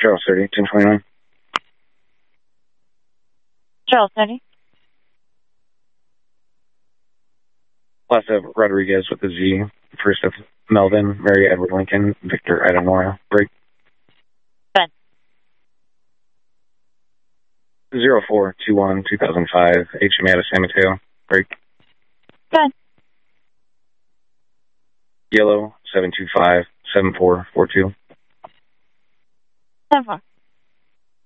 Charles 30, 1029. Charles 30. Last of Rodriguez with the Z. First of Melvin, Mary Edward Lincoln, Victor Ida Nora. Break. Ben. 0421-2005, H. Amanda San Mateo. Break. Ben. Yellow 725-7442. 7-4.